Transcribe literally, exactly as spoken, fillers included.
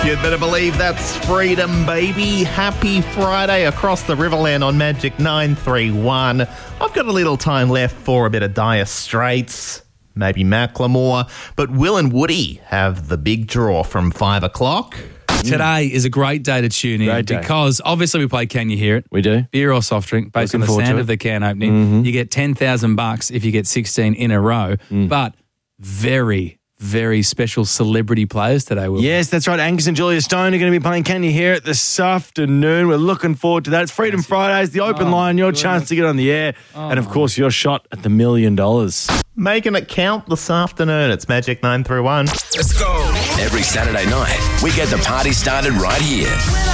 You'd better believe that's freedom, baby. Happy Friday across the Riverland on Magic nine three one. I've got a little time left for a bit of Dire Straits, maybe Macklemore, but Will and Woody have the big draw from five o'clock. Today is a great day to tune in Great day. because obviously we play Can You Hear It? We do. Beer or soft drink based Looking on the forward sound to of it. the can opening. Mm-hmm. You get ten thousand bucks if you get sixteen in a row, Mm. but very, very special celebrity players today. Will. Yes, that's right. Angus and Julia Stone are going to be playing Can You Hear It this afternoon. We're looking forward to that. It's Freedom Fridays, the open Oh, line, your goodness. chance to get on the air. Oh, and, of course, your shot at the million dollars. Making it count this afternoon. It's Magic nine three one. Let's go. Every Saturday night, we get the party started right here.